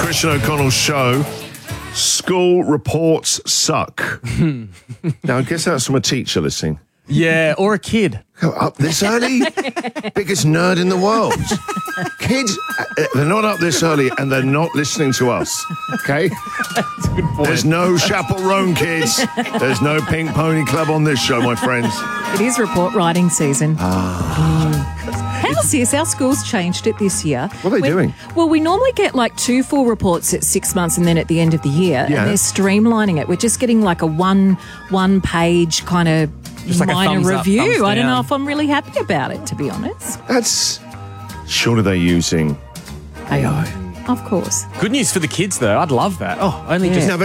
Christian O'Connell show. School reports suck. Now, I guess that's from a teacher listening. Yeah, or a kid. Up this early? Biggest nerd in the world. Kids, they're not up this early and they're not listening to us. Okay? That's a good point. There's no chaperone, kids. There's no Pink Pony Club on this show, my friends. It is report writing season. How's this? Our school's changed it this year. What are they doing? Well, we normally get like 2 full reports at 6 months and then at the end of the year. Yeah. And they're streamlining it. We're just getting like a one page kind of Just like a minor thumbs up, review. thumbs I don't know down. if I'm really happy about it, to be honest. That's... Surely they're using... AI. Of course. Good news for the kids, though. I'd love that. Oh, only just... Now,